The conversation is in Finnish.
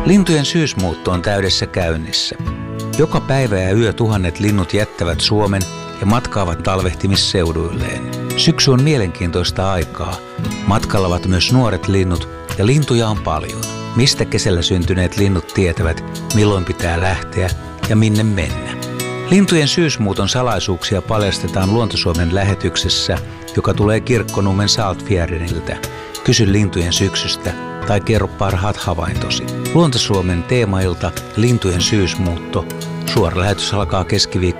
Lintujen syysmuutto on täydessä käynnissä. Joka päivä ja yö tuhannet linnut jättävät Suomen ja matkaavat talvehtimisseuduilleen. Syksy on mielenkiintoista aikaa. Matkalla ovat myös nuoret linnut ja lintuja on paljon. Mistä kesällä syntyneet linnut tietävät, milloin pitää lähteä ja minne mennä. Lintujen syysmuuton salaisuuksia paljastetaan Luonto-Suomen lähetyksessä, joka tulee Kirkkonummen Saltfjärdeniltä. Kysy lintujen syksystä tai kerro parhaat havaintosi. Luonto-Suomen teemailta Lintujen syysmuutto. Suora lähetys alkaa keskiviikkona